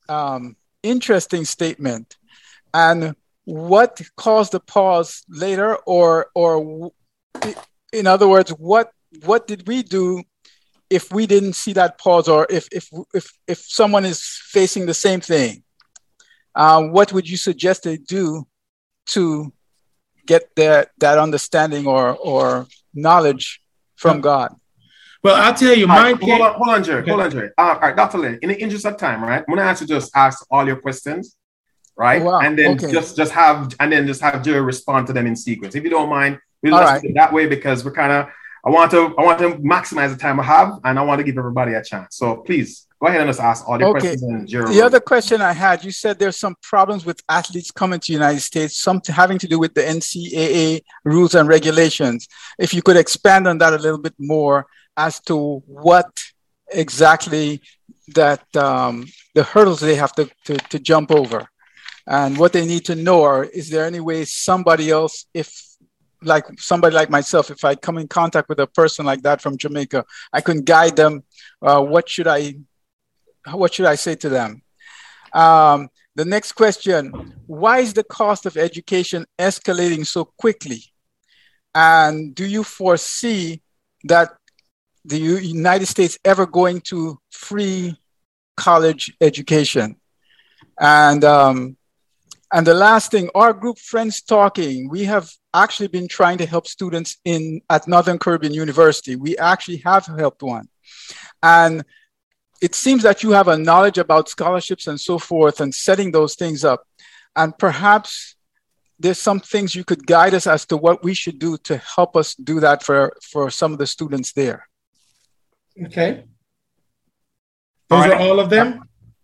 interesting statement. And what caused the pause later, or in other words, what did we do if we didn't see that pause, or if someone is facing the same thing? What would you suggest they do to get that understanding or knowledge from God? Well, I'll tell you, hold on, Jerry. Okay. Hold on, Jerry. All right, Dr. Lynn, in the interest of time, right? I'm gonna ask you to just ask all your questions, right? Oh, wow. And then just have Jerry respond to them in sequence. If you don't mind, we'll just do it that way, because we're kind of I want to maximize the time I have, and I want to give everybody a chance. So please go ahead and just ask all your questions. And Jerry, the other question I had, you said there's some problems with athletes coming to the United States, some having to do with the NCAA rules and regulations. If you could expand on that a little bit more as to what exactly that the hurdles they have to jump over and what they need to know, or is there any way somebody else, somebody like myself, if I come in contact with a person like that from Jamaica, I can guide them. What should I say to them? The next question, why is the cost of education escalating so quickly? And do you foresee that the United States ever going to free college education? And the last thing, our group Friends Talking, we have actually been trying to help students at Northern Caribbean University. We actually have helped one. And it seems that you have a knowledge about scholarships and so forth and setting those things up. And perhaps there's some things you could guide us as to what we should do to help us do that for some of the students there. Okay. Those are all of them?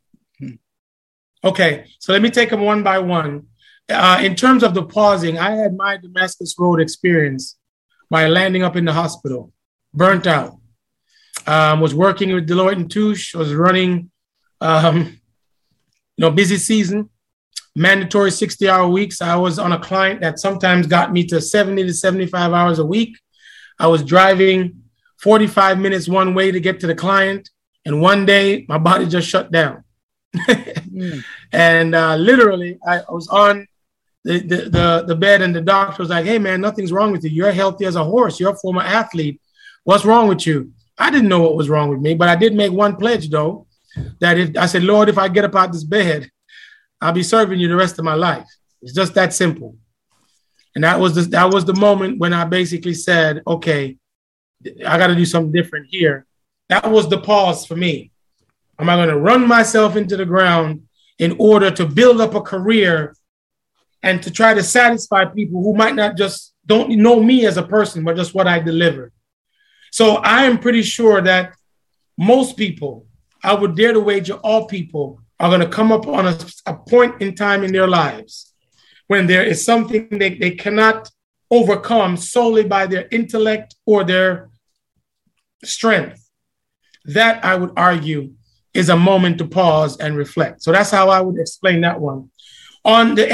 Okay, so let me take them one by one. In terms of the pausing, I had my Damascus Road experience by landing up in the hospital, burnt out. Was working with Deloitte & Touche, was running, busy season, mandatory 60-hour weeks. I was on a client that sometimes got me to 70 to 75 hours a week. I was driving 45 minutes one way to get to the client. And one day my body just shut down. And literally I was on the bed, and the doctor was like, "Hey man, nothing's wrong with you. You're healthy as a horse. You're a former athlete. What's wrong with you?" I didn't know what was wrong with me, but I did make one pledge though, that I said, "Lord, if I get up out this bed, I'll be serving you the rest of my life." It's just that simple. And that was the moment when I basically said, okay, I got to do something different here. That was the pause for me. Am I going to run myself into the ground in order to build up a career and to try to satisfy people who might not just don't know me as a person, but just what I deliver? So I am pretty sure that most people, I would dare to wager all people, are going to come up on a point in time in their lives when there is something they cannot overcome solely by their intellect or their strength. That, I would argue, is a moment to pause and reflect. So that's how I would explain that one. On the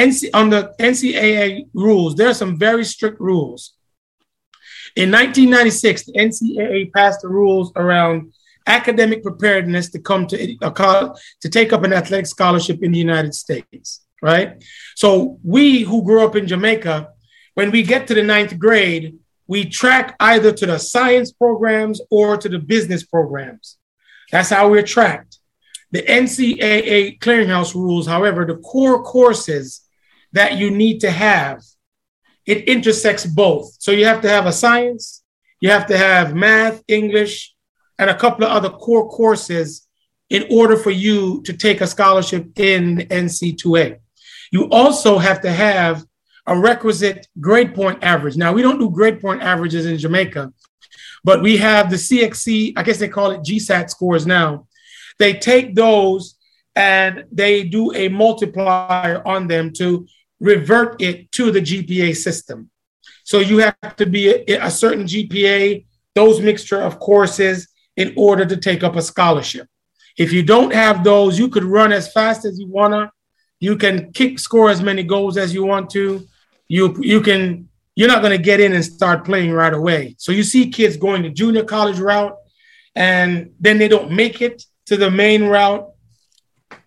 NCAA rules, there are some very strict rules. In 1996, the NCAA passed the rules around academic preparedness to come to take up an athletic scholarship in the United States, right? So we who grew up in Jamaica, when we get to the 9th grade, we track either to the science programs or to the business programs. That's how we're tracked. The NCAA clearinghouse rules, however, the core courses that you need to have, it intersects both. So you have to have a science, you have to have math, English, and a couple of other core courses in order for you to take a scholarship in NC2A. You also have to have a requisite grade point average. Now, we don't do grade point averages in Jamaica, but we have the CXC, I guess they call it GSAT scores now. They take those and they do a multiplier on them to revert it to the GPA system. So you have to be a certain GPA, those mixture of courses in order to take up a scholarship. If you don't have those, you could run as fast as you wanna. You can score as many goals as you want to. You're not gonna get in and start playing right away. So you see kids going to junior college route and then they don't make it to the main route.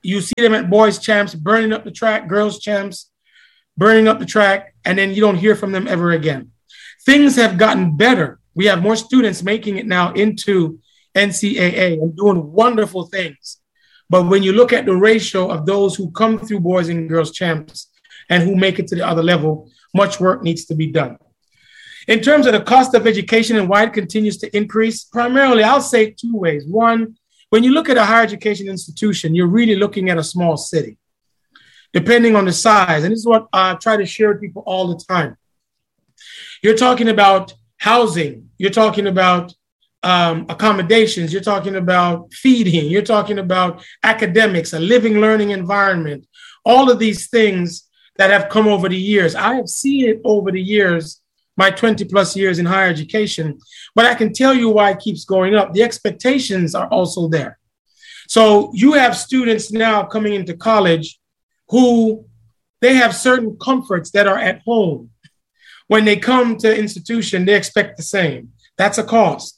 you see them at boys champs, burning up the track, girls champs, burning up the track, and then you don't hear from them ever again. Things have gotten better. We have more students making it now into NCAA and doing wonderful things. But when you look at the ratio of those who come through boys and girls champs and who make it to the other level, much work needs to be done. In terms of the cost of education and why it continues to increase, primarily I'll say two ways. One, when you look at a higher education institution, you're really looking at a small city, depending on the size. And this is what I try to share with people all the time. You're talking about housing. You're talking about accommodations. You're talking about feeding. You're talking about academics, a living, learning environment, all of these things that have come over the years. I have seen it over the years, my 20 plus years in higher education, but I can tell you why it keeps going up. The expectations are also there. So you have students now coming into college who they have certain comforts that are at home. When they come to institution, they expect the same. That's a cost.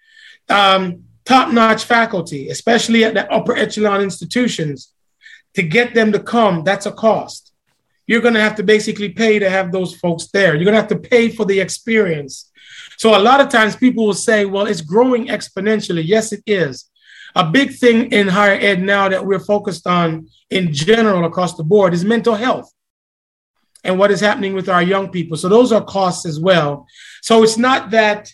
Top-notch faculty, especially at the upper echelon institutions, to get them to come, that's a cost. You're going to have to basically pay to have those folks there. You're going to have to pay for the experience. So a lot of times people will say, well, it's growing exponentially. Yes, it is. A big thing in higher ed now that we're focused on in general across the board is mental health and what is happening with our young people. So those are costs as well. So it's not that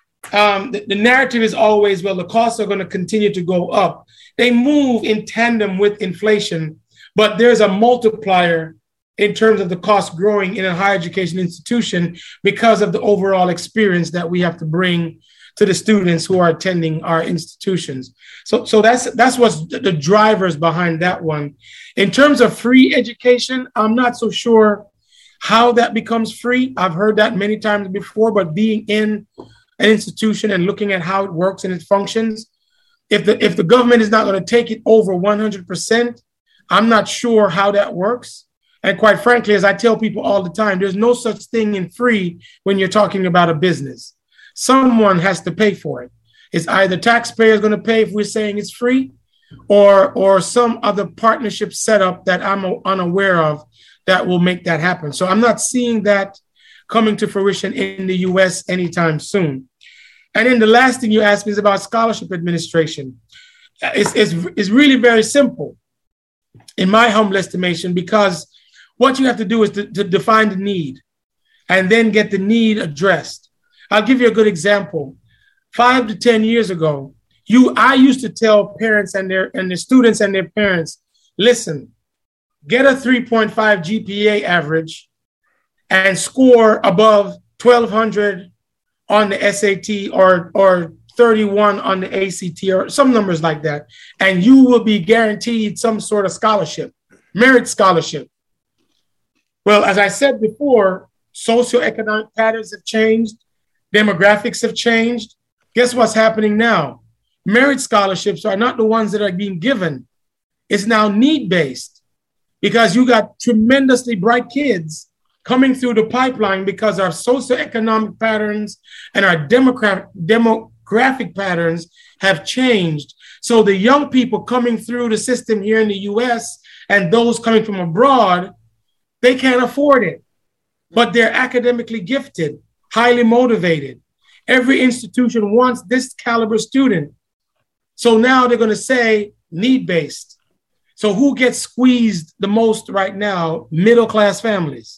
the narrative is always, well, the costs are going to continue to go up. They move in tandem with inflation, but there's a multiplier in terms of the cost growing in a higher education institution because of the overall experience that we have to bring to the students who are attending our institutions. So that's what's the drivers behind that one. In terms of free education, I'm not so sure how that becomes free. I've heard that many times before, but being in an institution and looking at how it works and it functions, if the government is not going to take it over 100%, I'm not sure how that works. And quite frankly, as I tell people all the time, there's no such thing in free when you're talking about a business. Someone has to pay for it. It's either taxpayers going to pay if we're saying it's free, or some other partnership setup that I'm unaware of that will make that happen. So I'm not seeing that coming to fruition in the US anytime soon. And then the last thing you asked me is about scholarship administration. It's really very simple, in my humble estimation, because what you have to do is to define the need and then get the need addressed. I'll give you a good example. 5 to 10 years ago, I used to tell parents and their students and their parents, listen, get a 3.5 GPA average and score above 1,200 on the SAT or 31 on the ACT or some numbers like that, and you will be guaranteed some sort of scholarship, merit scholarship. Well, as I said before, socioeconomic patterns have changed, demographics have changed. Guess what's happening now? Merit scholarships are not the ones that are being given. It's now need-based because you got tremendously bright kids coming through the pipeline because our socioeconomic patterns and our demographic patterns have changed. So the young people coming through the system here in the US and those coming from abroad, they can't afford it, but they're academically gifted, highly motivated. Every institution wants this caliber student. So now they're going to say need-based. So who gets squeezed the most right now? Middle-class families.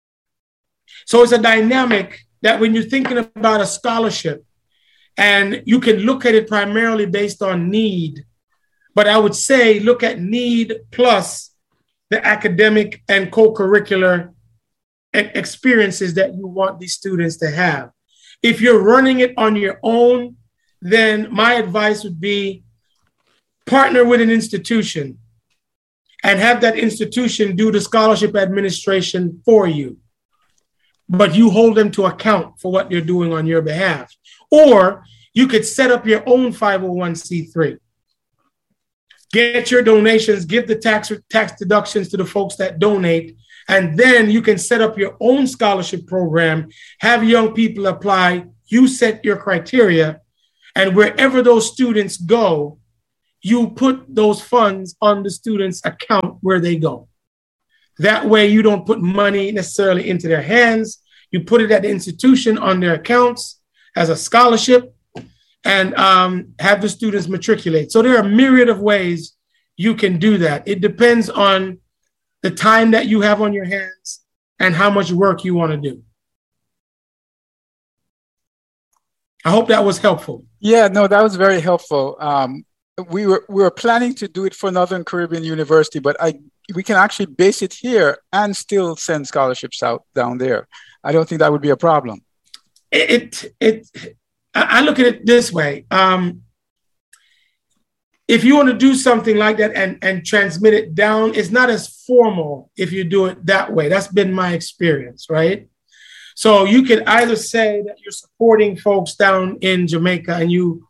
So it's a dynamic that when you're thinking about a scholarship, and you can look at it primarily based on need, but I would say look at need plus the academic and co-curricular experiences that you want these students to have. If you're running it on your own, then my advice would be partner with an institution and have that institution do the scholarship administration for you. But you hold them to account for what they're doing on your behalf. Or you could set up your own 501c3. Get your donations, give the tax deductions to the folks that donate, and then you can set up your own scholarship program, have young people apply, you set your criteria, and wherever those students go, you put those funds on the student's account where they go. That way you don't put money necessarily into their hands. You put it at the institution on their accounts as a scholarship and have the students matriculate. So there are a myriad of ways you can do that. It depends on the time that you have on your hands and how much work you want to do. I hope that was helpful. Yeah, no, that was very helpful. We were planning to do it for Northern Caribbean University, but we can actually base it here and still send scholarships out down there. I don't think that would be a problem. I look at it this way. If you want to do something like that and transmit it down, it's not as formal if you do it that way. That's been my experience, right? So you can either say that you're supporting folks down in Jamaica and you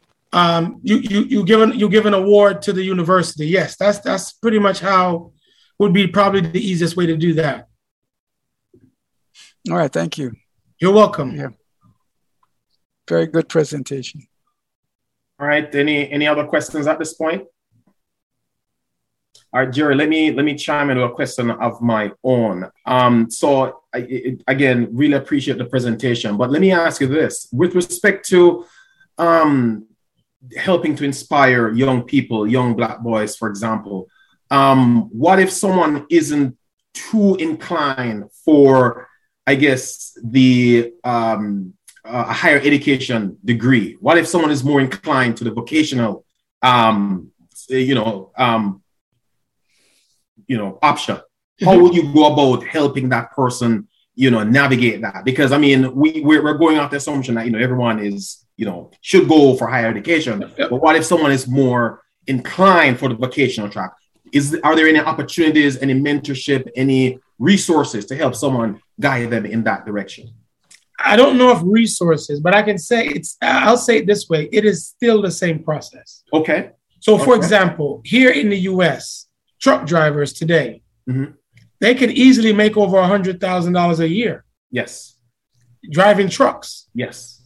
give an award to the university. Yes, that's pretty much how would be probably the easiest way to do that. All right, thank you. You're welcome. Yeah. Very good presentation. All right, any other questions at this point? All right, Jerry, let me chime into a question of my own. So again, really appreciate the presentation, but let me ask you this. With respect to helping to inspire young people, young Black boys, for example, what if someone isn't too inclined for, I guess, the a higher education degree? What if someone is more inclined to the vocational, option? How would you go about helping that person, navigate that? Because I mean, we're going off the assumption that everyone is, should go for higher education. But what if someone is more inclined for the vocational track? Are there any opportunities, any mentorship, any resources to help someone guide them in that direction? I don't know of resources, but I can say I'll say it this way. It is still the same process. Okay. So for example, here in the US, truck drivers today, they can easily make over $100,000 a year. Yes. Driving trucks. Yes.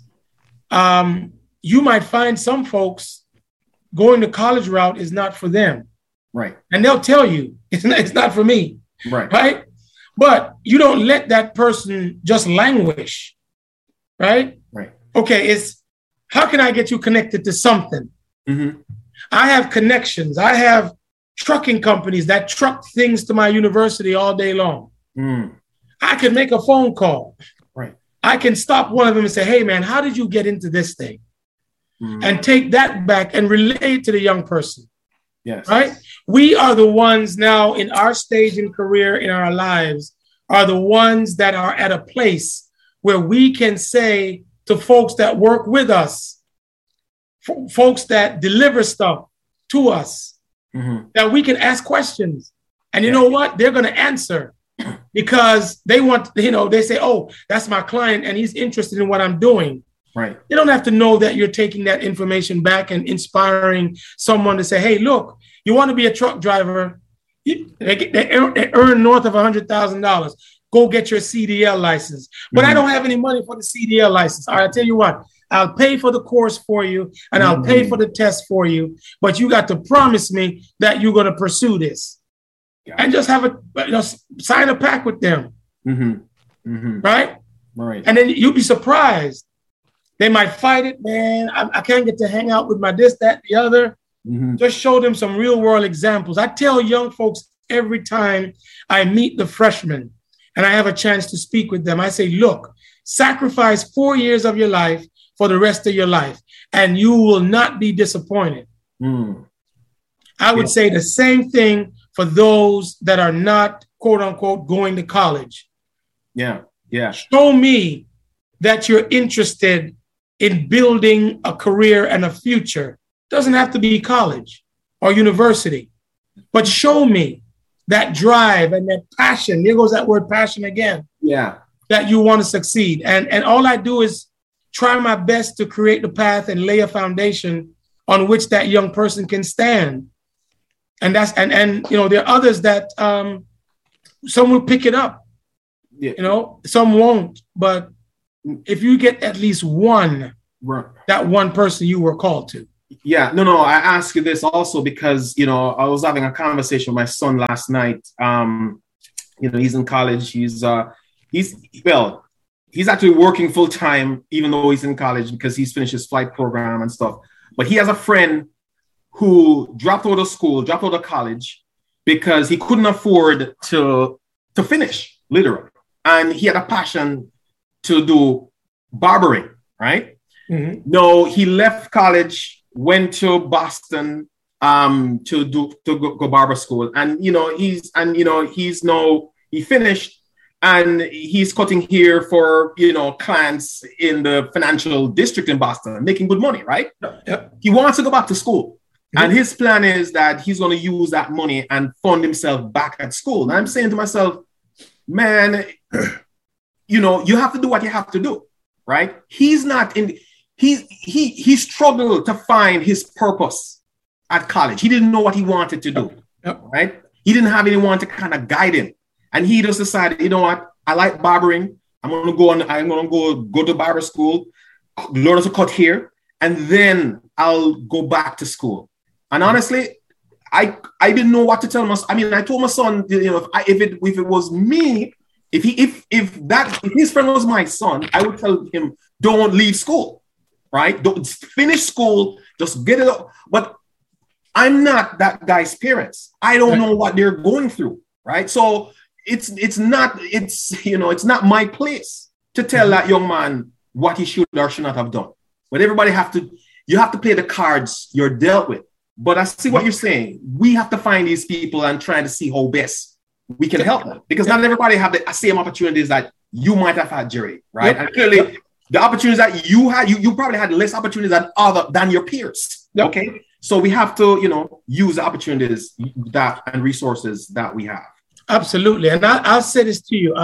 You might find some folks going the college route is not for them. Right. And they'll tell you it's not for me. Right. Right. But you don't let that person just languish. Right. Right. Okay. It's how can I get you connected to something? I have connections. I have trucking companies that truck things to my university all day long. I can make a phone call. Right. I can stop one of them and say, hey, man, how did you get into this thing? And take that back and relate it to the young person. Yes. Right. We are the ones now in our stage in career in our lives are the ones that are at a place where we can say to folks that work with us, folks that deliver stuff to us, that we can ask questions. And you know what? They're going to answer because they want, they say, oh, that's my client and he's interested in what I'm doing. Right. You don't have to know that you're taking that information back and inspiring someone to say, hey, look, you want to be a truck driver. They earn north of $100,000. Go get your CDL license. But I don't have any money for the CDL license. All right, I'll tell you what, I'll pay for the course for you and I'll pay for the test for you. But you got to promise me that you're going to pursue this. And just have sign a pact with them. Right? Right. And then you'll be surprised. They might fight it, man. I can't get to hang out with my this, that, the other. Just show them some real world examples. I tell young folks every time I meet the freshmen and I have a chance to speak with them, I say, look, sacrifice 4 years of your life for the rest of your life, and you will not be disappointed. I would say the same thing for those that are not, quote unquote, going to college. Yeah. Show me that you're interested in building a career and a future. Doesn't have to be college or university, but show me that drive and that passion. There goes that word passion again. Yeah. That you want to succeed. And all I do is try my best to create the path and lay a foundation on which that young person can stand. And there are others that some will pick it up. Some won't. But if you get at least one, that one person you were called to. Yeah, no. I ask you this also because, I was having a conversation with my son last night. He's in college. He's actually working full time, even though he's in college because he's finished his flight program and stuff. But he has a friend who dropped out of school, dropped out of college because he couldn't afford to finish, literally. And he had a passion to do barbering, right? Mm-hmm. No, he left college, went to Boston to go barber school. And, he finished and he's cutting hair for, clients in the financial district in Boston, making good money, right? Yep. He wants to go back to school. Mm-hmm. And his plan is that he's going to use that money and fund himself back at school. And I'm saying to myself, man, you have to do what you have to do, right? He's not in, he struggled to find his purpose at college. He didn't know what he wanted to do, right? He didn't have anyone to kind of guide him. And he just decided, you know what? I like barbering. I'm going to go to barber school, learn to cut hair, and then I'll go back to school. And honestly, I didn't know what to tell him. I mean, I told my son, if it was me, if his friend was my son, I would tell him, don't leave school, right? Don't finish school, just get it up. But I'm not that guy's parents. I don't know what they're going through, right? So it's not my place to tell that young man what he should or should not have done. But you have to play the cards you're dealt with. But I see what you're saying. We have to find these people and try to see how best we can help them, because not everybody have the same opportunities that you might have had, Jerry, right? Yep. And clearly, the opportunities that you had, you probably had less opportunities than your peers. Yep. Okay, so we have to, use the opportunities and resources that we have. Absolutely, and I'll say this to you.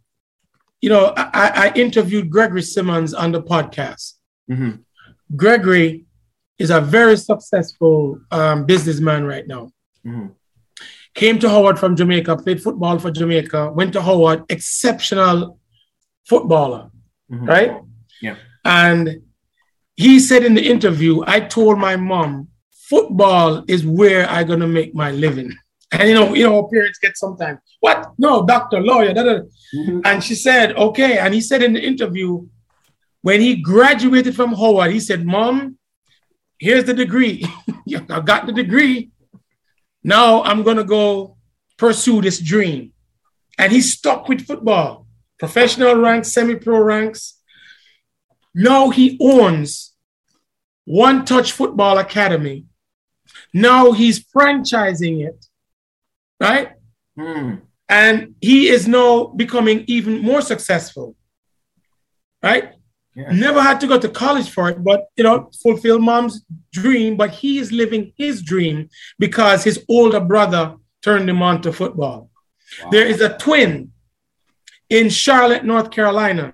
I interviewed Gregory Simmons on the podcast. Mm-hmm. Gregory is a very successful businessman right now. Mm-hmm. Came to Howard from Jamaica, played football for Jamaica, went to Howard, exceptional footballer, mm-hmm. right? Yeah. And he said in the interview, I told my mom, football is where I'm going to make my living. And, parents get sometimes, what? No, doctor, lawyer, mm-hmm. And she said, okay. And he said in the interview, when he graduated from Howard, he said, Mom, here's the degree. I got the degree. Now I'm going to go pursue this dream. And he stuck with football, professional ranks, semi-pro ranks. Now he owns One Touch Football Academy. Now he's franchising it, right? Mm. And he is now becoming even more successful, right? Yeah. Never had to go to college for it, but, fulfill mom's dream. But he is living his dream because his older brother turned him on to football. Wow. There is a twin in Charlotte, North Carolina.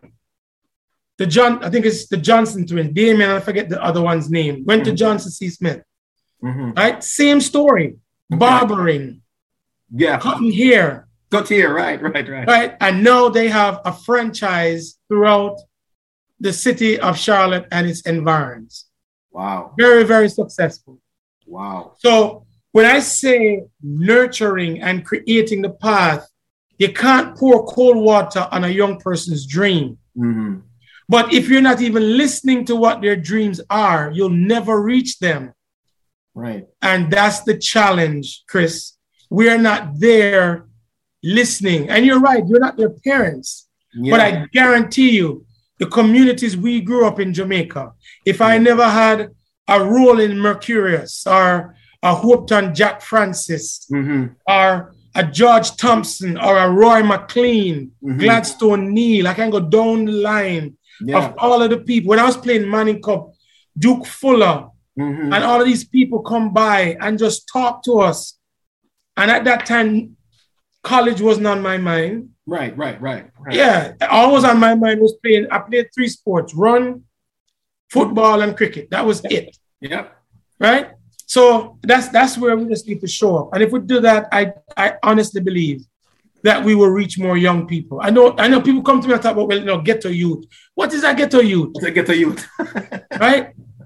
I think it's the Johnson twins. Damien, I forget the other one's name. Went to Johnson C. Smith. Mm-hmm. Right? Same story. Okay. Barbering. Yeah. Cutting hair. Cut hair, right. Right? And now they have a franchise throughout the city of Charlotte and its environs. Wow. Very, very successful. Wow. So when I say nurturing and creating the path, you can't pour cold water on a young person's dream. Mm-hmm. But if you're not even listening to what their dreams are, you'll never reach them. Right. And that's the challenge, Chris. We are not there listening. And you're right, you're not their parents. Yeah. But I guarantee you, the communities we grew up in Jamaica, if I never had a role in Mercurius or a Hopeton Jack Francis mm-hmm. or a George Thompson or a Roy McLean, mm-hmm. Gladstone Neal, I can go down the line of all of the people. When I was playing Manning Cup, Duke Fuller, mm-hmm. and all of these people come by and just talk to us. And at that time, college wasn't on my mind. Right. Yeah, all was on my mind was playing. I played 3 sports: run, football, and cricket. That was it. Yeah. Right. So that's where we just need to show up. And if we do that, I honestly believe that we will reach more young people. I know people come to me and talk about, ghetto youth. What is that ghetto youth? It's a ghetto youth. Right.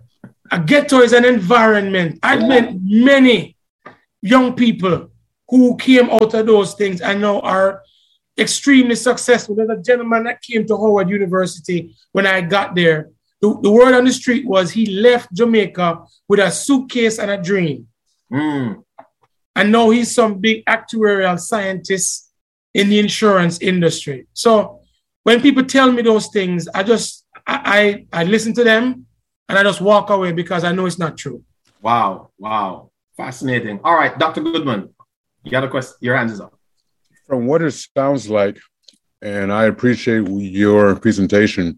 a ghetto is an environment. I've met many young people who came out of those things and now are extremely successful. There's a gentleman that came to Howard University when I got there. The word on the street was he left Jamaica with a suitcase and a dream. And now he's some big actuarial scientist in the insurance industry. So when people tell me those things, I listen to them and I just walk away because I know it's not true. Wow. Fascinating. All right, Dr. Goodman, you got a question? Your hand is up. From what it sounds like, and I appreciate your presentation,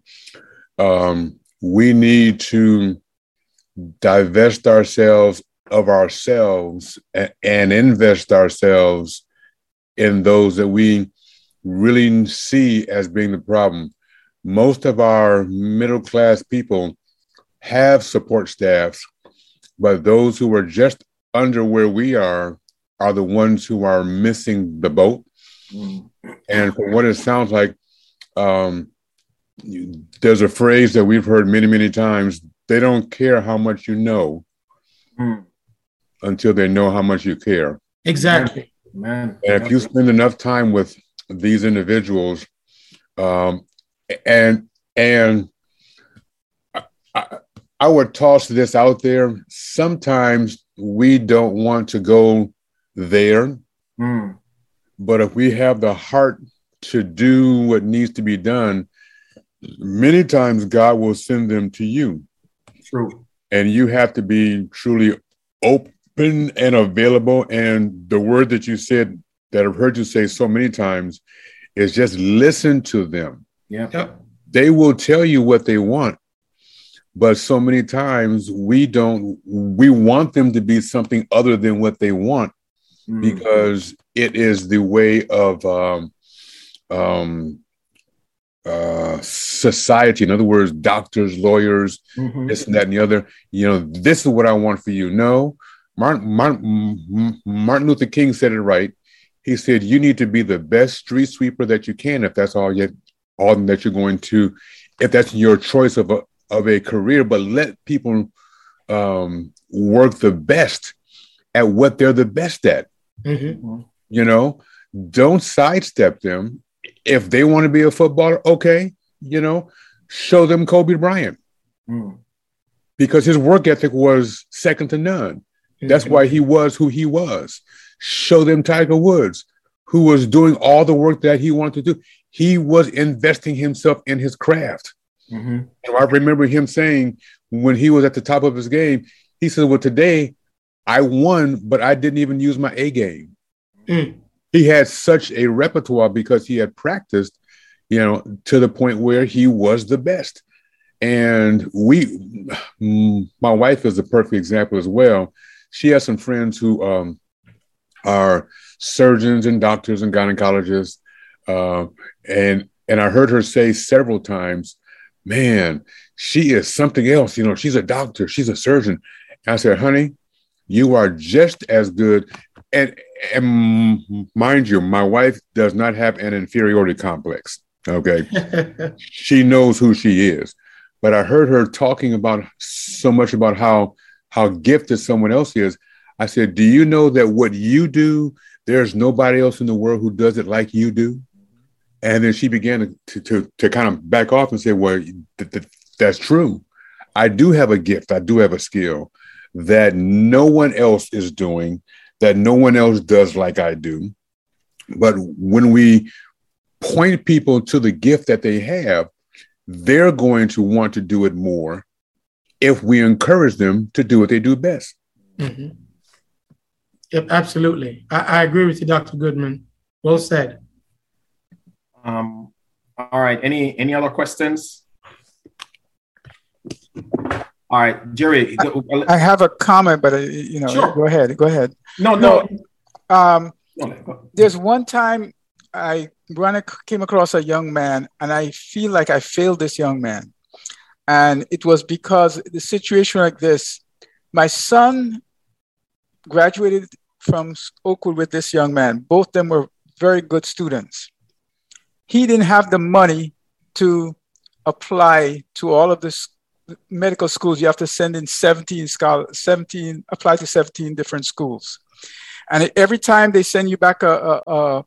we need to divest ourselves of ourselves and invest ourselves in those that we really see as being the problem. Most of our middle-class people have support staffs, but those who are just under where we are the ones who are missing the boat. And from what it sounds like, there's a phrase that we've heard many, many times. They don't care how much you know until they know how much you care. Exactly. Man. And if you spend enough time with these individuals, and I would toss this out there. Sometimes we don't want to go there, but if we have the heart to do what needs to be done, many times God will send them to you. True. And you have to be truly open and available. And the word that you said, that I've heard you say so many times, is just listen to them. Yeah. They will tell you what they want. But so many times we want them to be something other than what they want, because it is the way of society. In other words, doctors, lawyers, this and that and the other. This is what I want for you. No, Martin Luther King said it right. He said, you need to be the best street sweeper that you can, if that's all that you're going to, if that's your choice of a career, but let people work the best at what they're the best at. Don't sidestep them. If they want to be a footballer, okay, show them Kobe Bryant, because his work ethic was second to none. That's why he was who he was. Show them Tiger Woods, who was doing all the work that he wanted to do. He was investing himself in his craft. And I remember him saying, when he was at the top of his game, he said, well, today I won, but I didn't even use my A game. He had such a repertoire because he had practiced, to the point where he was the best. And my wife is a perfect example as well. She has some friends who are surgeons and doctors and gynecologists. And I heard her say several times, man, she is something else. She's a doctor, she's a surgeon. And I said, honey, you are just as good. And mind you, my wife does not have an inferiority complex. Okay. She knows who she is. But I heard her talking about so much about how gifted someone else is. I said, do you know that what you do, there's nobody else in the world who does it like you do? And then she began to kind of back off and say, well, that's true. I do have a gift. I do have a skill that no one else is doing, that no one else does like I do. But when we point people to the gift that they have, they're going to want to do it more if we encourage them to do what they do best. Yep, absolutely. I agree with you, Dr. Goodman. Well said. All right. Any other questions? All right, Jerry. I have a comment, but sure. Go ahead. No. There's one time I came across a young man, and I feel like I failed this young man, and it was because the situation like this. My son graduated from Oakwood with this young man. Both of them were very good students. He didn't have the money to apply to all of this medical schools, you have to send in 17 apply to 17 different schools. And every time they send you back of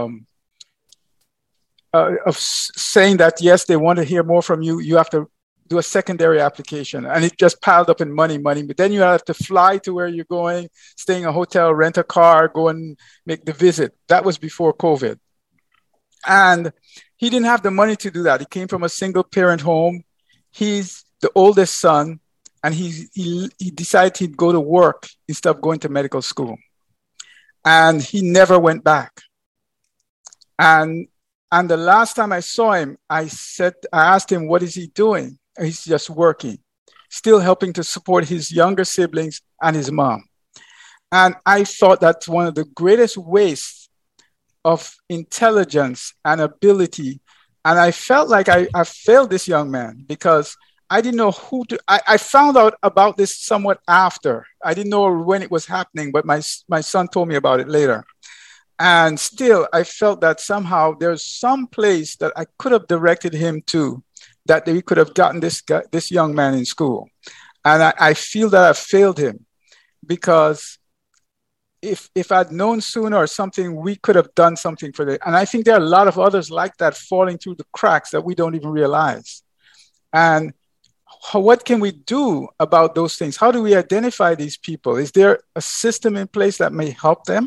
saying that, yes, they want to hear more from you, you have to do a secondary application. And it just piled up in money. But then you have to fly to where you're going, stay in a hotel, rent a car, go and make the visit. That was before COVID. And he didn't have the money to do that. He came from a single parent home. He's the oldest son, and he decided he'd go to work instead of going to medical school. And he never went back. And the last time I saw him, I asked him, what is he doing? And he's just working, still helping to support his younger siblings and his mom. And I thought that's one of the greatest wastes of intelligence and ability. And I felt like I failed this young man because I didn't know who to. I found out about this somewhat after. I didn't know when it was happening, but my son told me about it later. And still, I felt that somehow there's some place that I could have directed him to, that we could have gotten this young man in school. And I feel that I failed him because if I'd known sooner or something, we could have done something for it. And I think there are a lot of others like that falling through the cracks that we don't even realize. And what can we do about those things? How do we identify these people? Is there a system in place that may help them?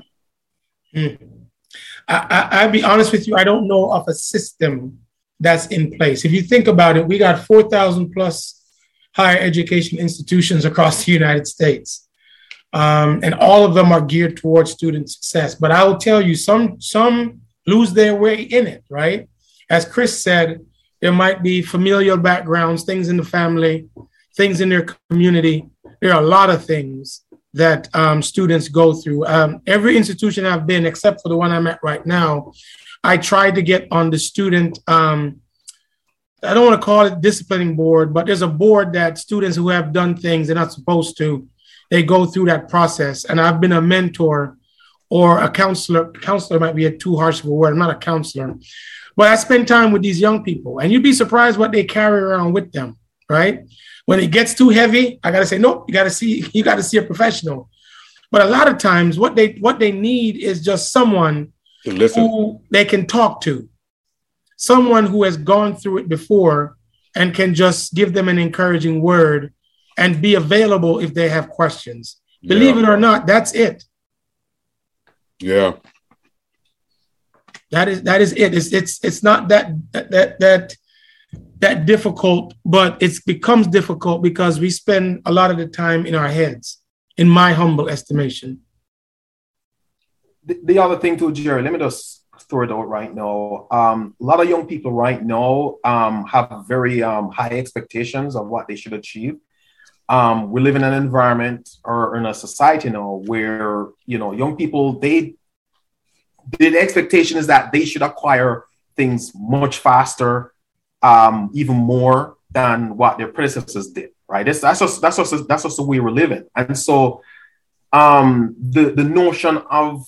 I'll be honest with you. I don't know of a system that's in place. If you think about it, we got 4,000 plus higher education institutions across the United States. And all of them are geared towards student success. But I will tell you, some lose their way in it, right? As Chris said, there might be familial backgrounds, things in the family, things in their community. There are a lot of things that students go through. Every institution I've been, except for the one I'm at right now, I tried to get on the student, I don't want to call it disciplining board, but there's a board that students who have done things they're not supposed to, they go through that process. And I've been a mentor or a counselor. Counselor might be too harsh of a word. I'm not a counselor. But I spend time with these young people, and you'd be surprised what they carry around with them, right? When it gets too heavy, I got to say, nope, you got to see a professional. But a lot of times what they need is just someone who they can talk to, someone who has gone through it before and can just give them an encouraging word and be available if they have questions. Yeah. Believe it or not, that's it. Yeah. That is it. It's not that difficult, but it becomes difficult because we spend a lot of the time in our heads, in my humble estimation. The other thing too, Jerry, let me just throw it out right now. A lot of young people right now have very high expectations of what they should achieve. We live in an environment or in a society now where, young people, the expectation is that they should acquire things much faster, even more than what their predecessors did, right? That's just the way we're living. And so the notion of,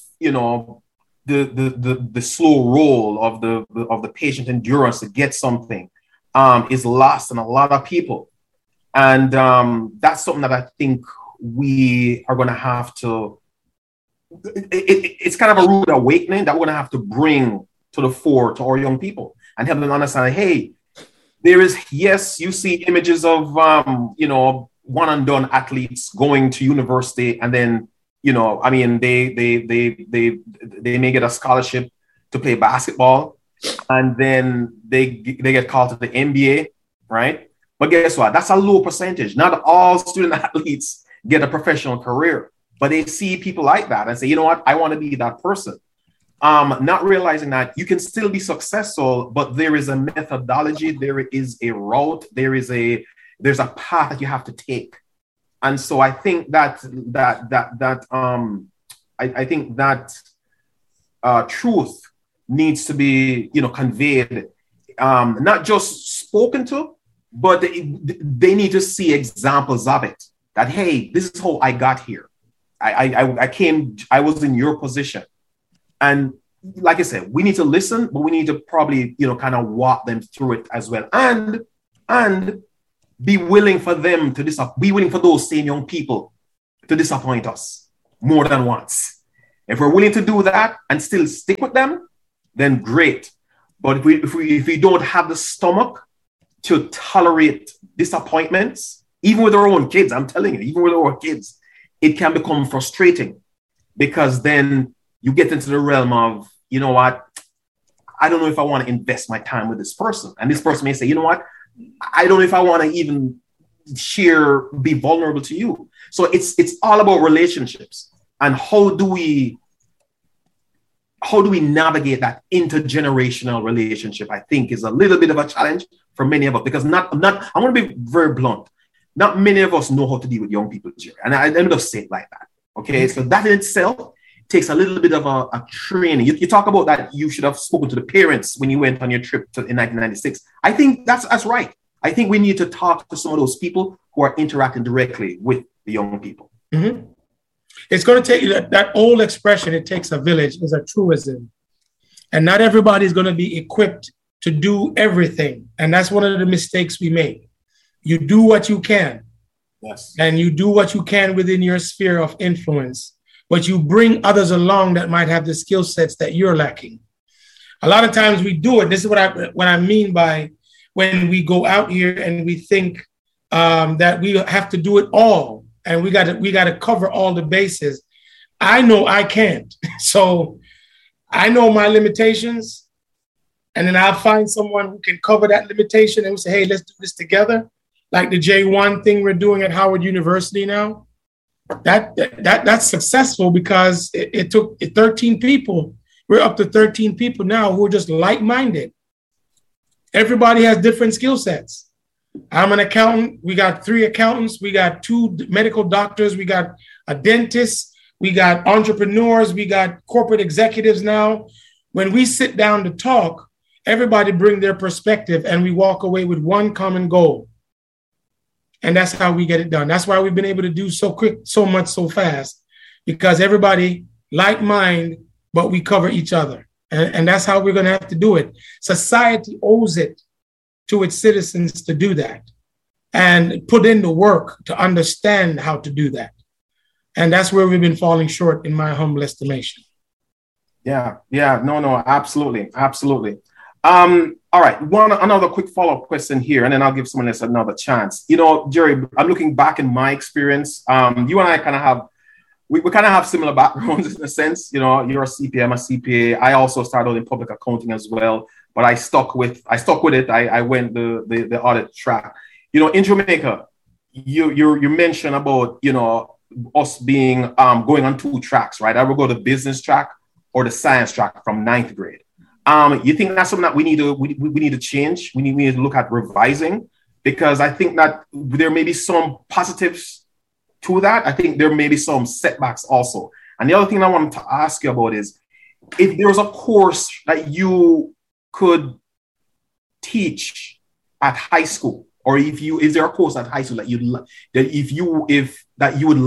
the slow roll of the patient endurance to get something is lost on a lot of people. And that's something that I think we are going to have to, it's kind of a rude awakening that we're going to have to bring to the fore to our young people and help them understand, hey, there is, yes, you see images of, one and done athletes going to university and then, they may get a scholarship to play basketball and then they get called to the NBA, right? But guess what? That's a low percentage. Not all student athletes get a professional career, but they see people like that and say, you know what? I want to be that person. Not realizing that you can still be successful, but there is a methodology, there is a route, there's a path that you have to take. And so I think that truth needs to be, conveyed, not just spoken to, but they need to see examples of it. That, hey, this is how I got here. I was in your position. And like I said, we need to listen, but we need to probably, kind of walk them through it as well. And be willing for them to be willing for those same young people to disappoint us more than once. If we're willing to do that and still stick with them, then great. But if we don't have the stomach to tolerate disappointments, even with our own kids, I'm telling you, even with our kids, it can become frustrating, because then you get into the realm of, you know what, I don't know if I want to invest my time with this person. And this person may say, you know what, I don't know if I want to even be vulnerable to you. So it's all about relationships, and how do we navigate that intergenerational relationship, I think, is a little bit of a challenge for many of us, because I'm going to be very blunt. Not many of us know how to deal with young people, Jerry. And I don't say it like that. Okay. So that in itself takes a little bit of a training. You talk about that you should have spoken to the parents when you went on your trip in 1996. I think that's right. I think we need to talk to some of those people who are interacting directly with the young people. Mm-hmm. It's going to take that old expression, it takes a village, is a truism. And not everybody is going to be equipped to do everything. And that's one of the mistakes we make. You do what you can. Yes. And you do what you can within your sphere of influence, but you bring others along that might have the skill sets that you're lacking. A lot of times we do it. This is what I mean by when we go out here and we think that we have to do it all. And we got to cover all the bases. I know I can't. So I know my limitations. And then I'll find someone who can cover that limitation, and we say, hey, let's do this together. Like the J1 thing we're doing at Howard University now. That's successful because it took 13 people. We're up to 13 people now who are just like-minded. Everybody has different skill sets. I'm an accountant. We got 3 accountants. We got 2 medical doctors. We got a dentist. We got entrepreneurs. We got corporate executives now. When we sit down to talk, everybody bring their perspective and we walk away with one common goal. And that's how we get it done. That's why we've been able to do so quick, so much, so fast, because everybody like mind, but we cover each other. And that's how we're going to have to do it. Society owes it to its citizens to do that and put in the work to understand how to do that. And that's where we've been falling short, in my humble estimation. Yeah, no, absolutely. All right, another quick follow-up question here, and then I'll give someone else another chance. You know, Jerry, I'm looking back in my experience. You and I kind of have similar backgrounds in a sense. You know, you're a CPA, I'm a CPA. I also started in public accounting as well, but I stuck with it. I went the audit track. You know, in Jamaica, you mentioned about, you know, us being going on 2 tracks, right? I would go to business track or the science track from 9th grade. You think that's something that we need to change? We need to look at revising, because I think that there may be some positives to that. I think there may be some setbacks also. And the other thing I wanted to ask you about is, if there was a course that you could teach at high school, or is there a course at high school that you would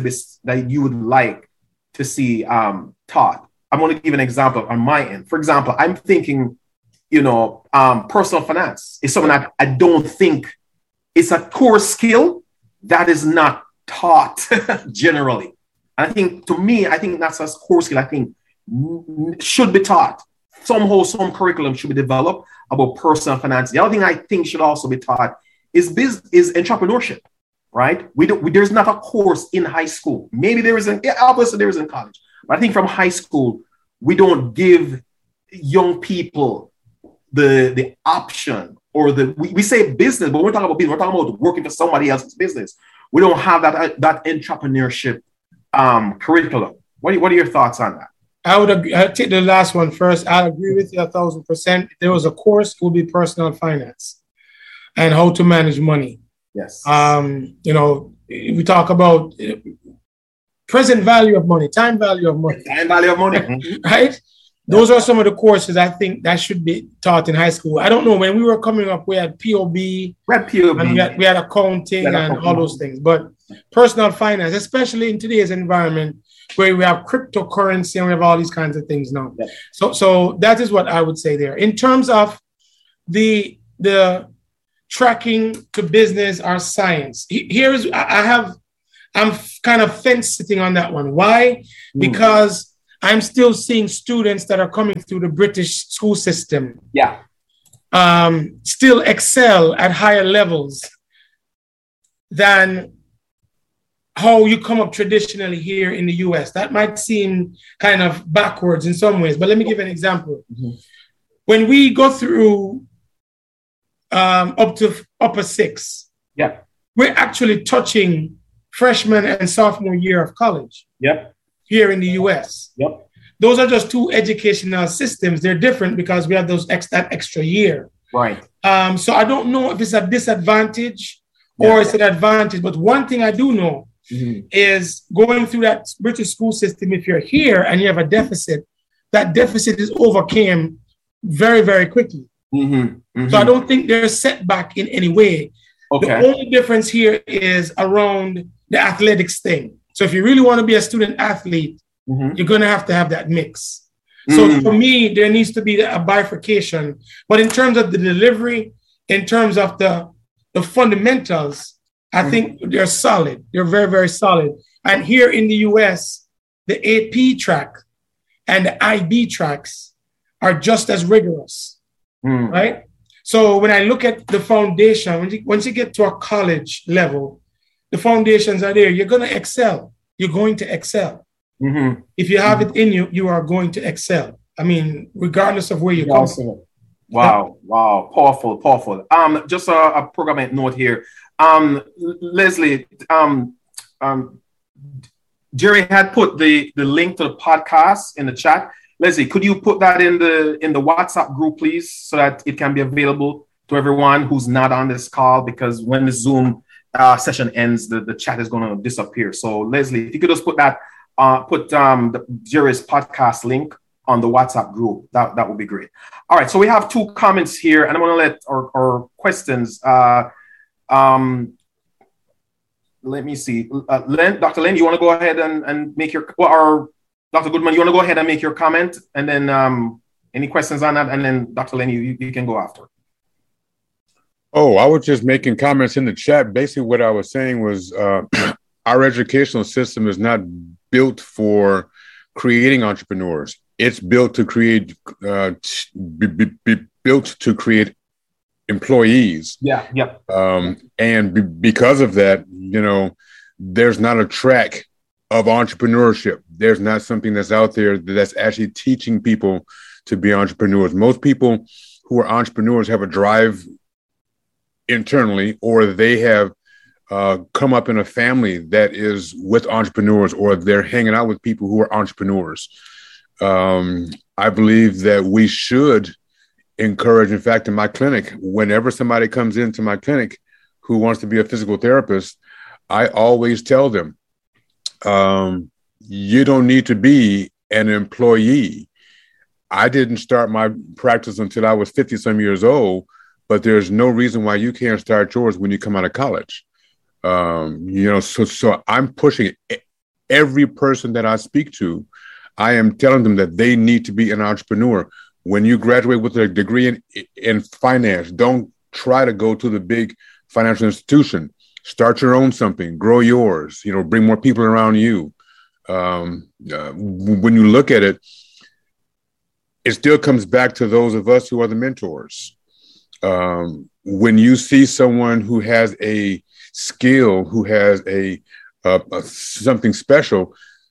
like to see taught? I'm going to give an example on my end. For example, I'm thinking, you know, personal finance is something that I don't think it's a core skill that is not taught generally. And I think, to me, that's a core skill I think should be taught. Somehow, some curriculum should be developed about personal finance. The other thing I think should also be taught is entrepreneurship, right? There's not a course in high school. Maybe there isn't. Yeah, obviously there is in college. But I think from high school, we don't give young people the option, or we say business, but we're talking about business. We're talking about working for somebody else's business. We don't have that entrepreneurship curriculum. What are your thoughts on that? I would agree. I'll take the last one first. I agree with you 1,000%. If there was a course, it would be personal finance and how to manage money. Yes. You know, we talk about present value of money, time value of money. Time value of money. Right? Those are some of the courses I think that should be taught in high school. I don't know. When we were coming up, we had POB. And we had accounting and all those things. But personal finance, especially in today's environment where we have cryptocurrency and we have all these kinds of things now. Yeah. So that is what I would say there. In terms of the tracking to business or science. I'm kind of fence sitting on that one. Why? Because I'm still seeing students that are coming through the British school system. Yeah. Still excel at higher levels than how you come up traditionally here in the US. That might seem kind of backwards in some ways, but let me give an example. When we go through up to upper six, we're actually touching freshman and sophomore year of college here in the US. Those are just two educational systems. They're different because we have that extra year. Right. So I don't know if it's a disadvantage or it's an advantage, but one thing I do know is going through that British school system, if you're here and you have a deficit, that deficit is overcame very, very quickly. So I don't think there's setback in any way. The only difference here is around the athletics thing. So if you really want to be a student athlete, you're going to have that mix. So for me, there needs to be a bifurcation. But in terms of the delivery, in terms of the fundamentals, I think they're solid. They're very, very solid. And here in the US, the AP track and the IB tracks are just as rigorous, right? So when I look at the foundation, once you get to a college level, the foundations are there. You're going to excel. You're going to excel. If you have it in you, you are going to excel. I mean, regardless of where you come from. Wow. Powerful. Just a programming note here. Leslie, Jerry had put the link to the podcast in the chat. Leslie, could you put that in the WhatsApp group, please, so that it can be available to everyone who's not on this call? Because when the Zoom session ends, the chat is going to disappear. So, Leslie, if you could just put that, the Jerry's podcast link on the WhatsApp group, that would be great. All right, so we have two comments here, and I'm going to let our questions. Let me see. Dr. Len, you want to go ahead and make your, or Dr. Goodman, you want to go ahead and make your comment, and then any questions on that, and then Dr. Len, you can go after. Oh, I was just making comments in the chat. Basically, what I was saying was our educational system is not built for creating entrepreneurs. It's built to create employees. And because of that, there's not a track of entrepreneurship. There's not something that's out there that's actually teaching people to be entrepreneurs. Most people who are entrepreneurs have a drive internally, or they have come up in a family that is with entrepreneurs, or they're hanging out with people who are entrepreneurs. I believe that we should encourage, in fact, in my clinic, whenever somebody comes into my clinic who wants to be a physical therapist, I always tell them, you don't need to be an employee. I didn't start my practice until I was 50 some years old, but there's no reason why you can't start yours when you come out of college. So I'm pushing every person that I speak to. I am telling them that they need to be an entrepreneur. When you graduate with a degree in finance, don't try to go to the big financial institution. Start your own something, grow yours, bring more people around you. When you look at it, it still comes back to those of us who are the mentors. When you see someone who has a skill, who has a something special,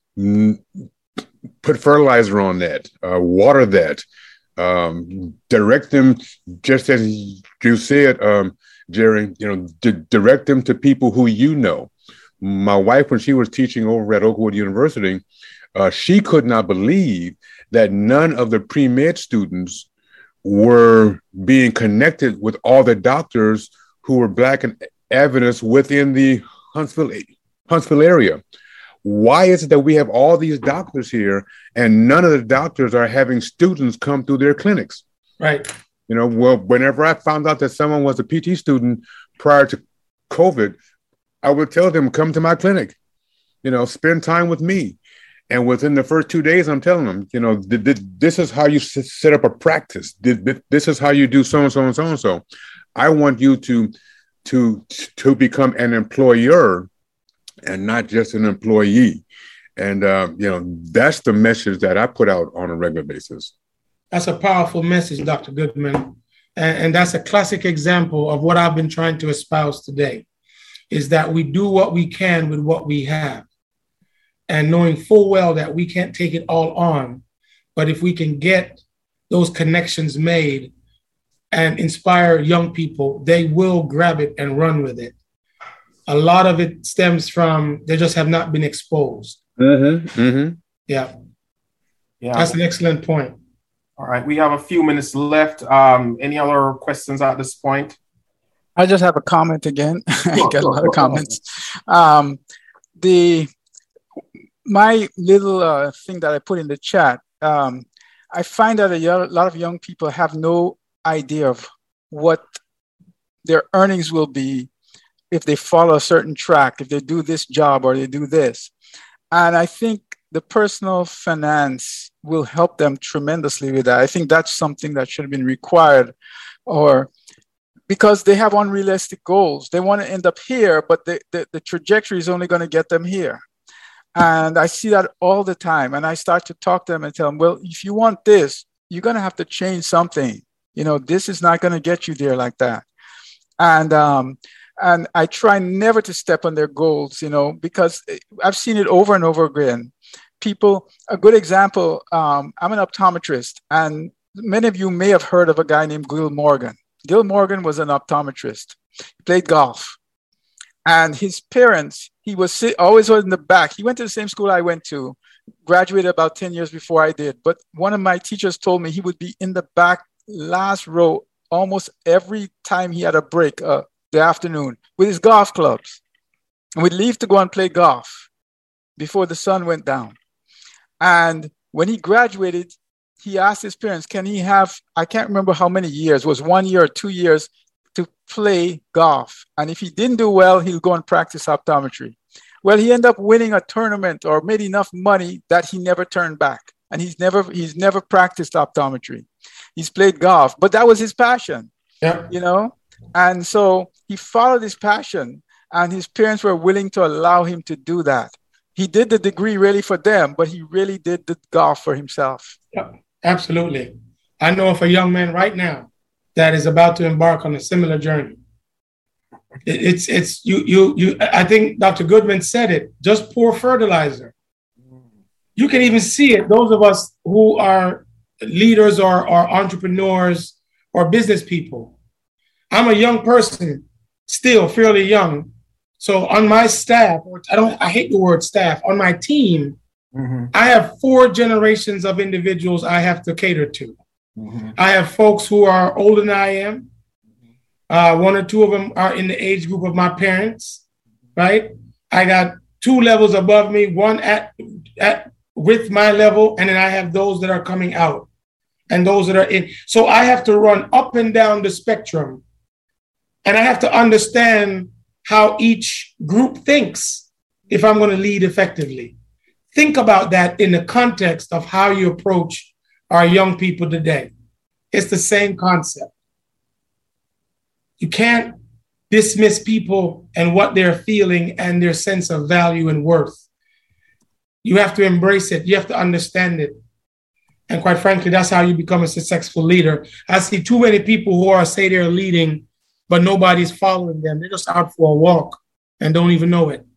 put fertilizer on that, water that, direct them, just as you said, Jerry, direct them to people who you know. My wife, when she was teaching over at Oakwood University, she could not believe that none of the pre-med students were being connected with all the doctors who were Black and Adventists within the Huntsville area. Why is it that we have all these doctors here and none of the doctors are having students come through their clinics? Right. Well, whenever I found out that someone was a PT student prior to COVID, I would tell them, come to my clinic, spend time with me. And within the first 2 days, I'm telling them, this is how you set up a practice. This is how you do so and so and so and so. I want you to become an employer and not just an employee. And, that's the message that I put out on a regular basis. That's a powerful message, Dr. Goodman. And that's a classic example of what I've been trying to espouse today, is that we do what we can with what we have. And knowing full well that we can't take it all on, but if we can get those connections made and inspire young people, they will grab it and run with it. A lot of it stems from they just have not been exposed. Yeah. That's an excellent point. All right, we have a few minutes left. Any other questions at this point? I just have a comment again. I got a lot of comments. My little thing that I put in the chat, I find that a lot of young people have no idea of what their earnings will be if they follow a certain track, if they do this job or they do this. And I think the personal finance will help them tremendously with that. I think that's something that should have been required, or because they have unrealistic goals. They want to end up here, but the trajectory is only going to get them here. And I see that all the time. And I start to talk to them and tell them, well, if you want this, you're going to have to change something. This is not going to get you there like that. And I try never to step on their goals, because I've seen it over and over again. People, a good example, I'm an optometrist, and many of you may have heard of a guy named Gil Morgan. Gil Morgan was an optometrist. He played golf. And his parents, he was always in the back. He went to the same school I went to, graduated about 10 years before I did. But one of my teachers told me he would be in the back last row almost every time he had a break the afternoon with his golf clubs. And we'd leave to go and play golf before the sun went down. And when he graduated, he asked his parents, can he have, I can't remember how many years, it was 1 year or 2 years, to play golf. And if he didn't do well, he'll go and practice optometry. Well, he ended up winning a tournament or made enough money that he never turned back. And he's never practiced optometry. He's played golf, but that was his passion, And so he followed his passion, and his parents were willing to allow him to do that. He did the degree really for them, but he really did the golf for himself. Yeah, absolutely. I know of a young man right now that is about to embark on a similar journey. I think Dr. Goodman said it, just pour fertilizer. You can even see it. Those of us who are leaders or entrepreneurs or business people. I'm a young person, still fairly young. So on my staff, I hate the word staff, on my team, I have 4 generations of individuals I have to cater to. I have folks who are older than I am. 1 or 2 of them are in the age group of my parents, right? I got 2 levels above me, one at with my level, and then I have those that are coming out and those that are in. So I have to run up and down the spectrum, and I have to understand how each group thinks if I'm going to lead effectively. Think about that in the context of how you approach our young people today. It's the same concept. You can't dismiss people and what they're feeling and their sense of value and worth. You have to embrace it. You have to understand it. And quite frankly, that's how you become a successful leader. I see too many people who say they're leading, but nobody's following them. They're just out for a walk and don't even know it.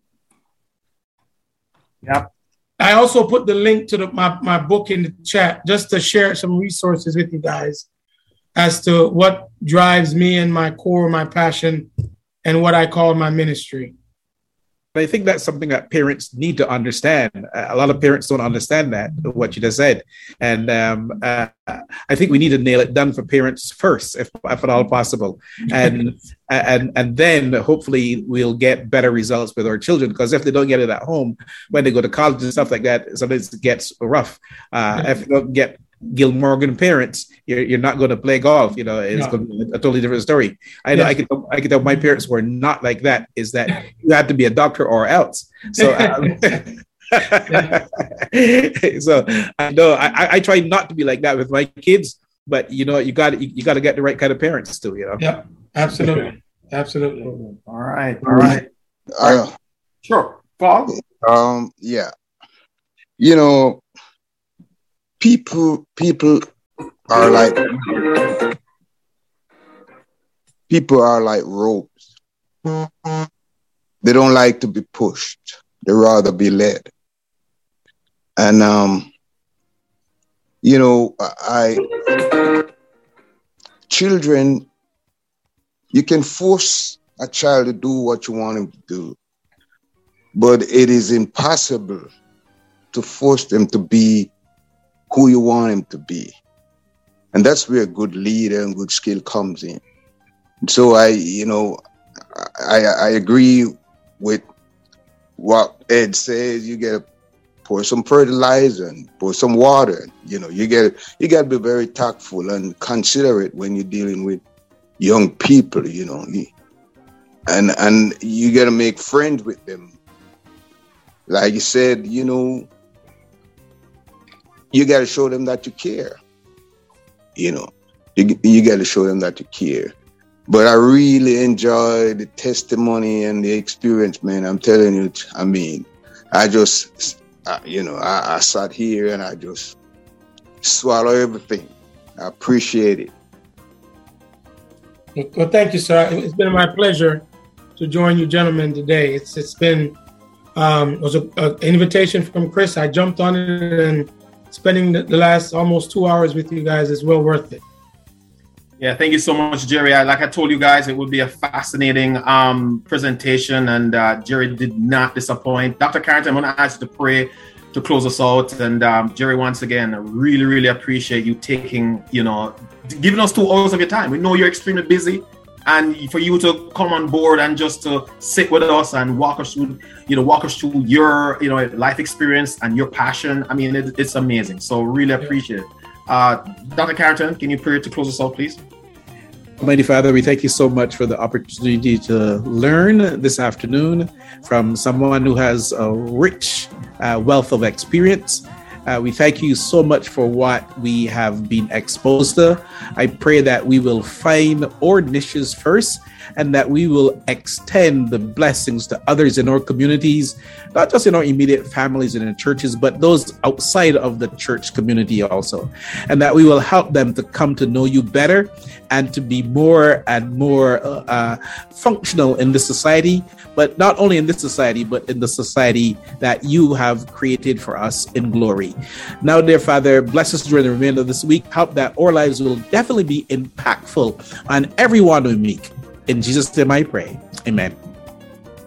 Yeah. I also put the link to my book in the chat just to share some resources with you guys as to what drives me and my core, my passion, and what I call my ministry. I think that's something that parents need to understand. A lot of parents don't understand that, what you just said. And I think we need to nail it down for parents first, if at all possible. And then hopefully we'll get better results with our children, because if they don't get it at home, when they go to college and stuff like that, sometimes it gets rough. If you don't get Gil Morgan parents, you're not going to play golf. It's going to be a totally different story. I can tell my parents were not like that. Is that you had to be a doctor or else. So, so I know I try not to be like that with my kids, but you got to get the right kind of parents too. Yeah, absolutely, absolutely. All right. Sure, Paul. Yeah, people are like ropes. They don't like to be pushed. They rather be led. And children, you can force a child to do what you want him to do, but it is impossible to force them to be who you want him to be. And that's where a good leader and good skill comes in. So I agree with what Ed says. You got to pour some fertilizer and pour some water. You got to be very tactful and considerate when you're dealing with young people. And you got to make friends with them. Like you said, you got to show them that you care. You got to show them that you care. But I really enjoy the testimony and the experience, man. I'm telling you, I just, I sat here and I just swallow everything. I appreciate it. Well, thank you, sir. It's been my pleasure to join you gentlemen today. It's been, it was an invitation from Chris. I jumped on it, and spending the last almost 2 hours with you guys is well worth it. Yeah, thank you so much, Jerry. Like I told you guys, it would be a fascinating presentation, and Jerry did not disappoint. Dr. Carrington, I'm going to ask you to pray to close us out. And Jerry, once again, I really, really appreciate you giving us 2 hours of your time. We know you're extremely busy, and for you to come on board and just to sit with us and walk us through your, life experience and your passion. It's amazing. So really appreciate it. Dr. Carrington, can you pray to close us out, please? Almighty Father, we thank you so much for the opportunity to learn this afternoon from someone who has a rich wealth of experience. We thank you so much for what we have been exposed to. I pray that we will find our niches first, and that we will extend the blessings to others in our communities, not just in our immediate families and in churches, but those outside of the church community also. And that we will help them to come to know you better and to be more and more functional in this society, but not only in this society, but in the society that you have created for us in glory. Now, dear Father, bless us during the remainder of this week. Help that our lives will definitely be impactful on everyone we meet. In Jesus' name I pray. Amen.